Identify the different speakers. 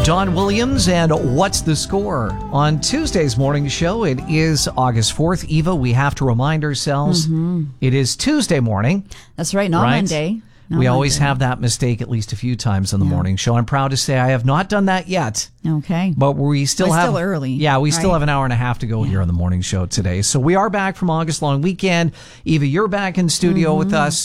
Speaker 1: Don Williams and What's the Score? On Tuesday's morning show, it is August 4th. Eva, we have to remind ourselves it is Tuesday morning.
Speaker 2: That's right, not Monday.
Speaker 1: We always have that mistake at least a few times in the morning show. I'm proud to say I have not done that yet.
Speaker 2: Okay.
Speaker 1: But we still have...
Speaker 2: still early.
Speaker 1: Yeah, we still have an hour and a half to go here on the morning show today. So we are back from August long weekend. Eva, you're back in studio with us.